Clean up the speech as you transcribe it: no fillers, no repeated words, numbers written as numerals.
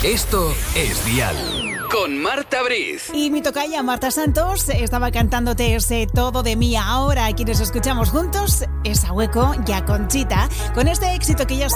Esto es Dial. Con Marta Briz. Y mi tocaya Marta Santos estaba cantándote ese Todo de mí. Ahora quienes escuchamos juntos es a Hueco y a Conchita con este éxito que ya